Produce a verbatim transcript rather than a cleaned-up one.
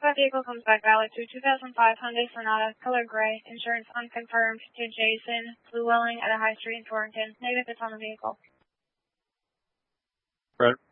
That vehicle comes back valid to two thousand five Hyundai Sonata, color gray, insurance unconfirmed, to Jason Llewellyn at a high street in Torrington. Negative, it's on the vehicle. Right.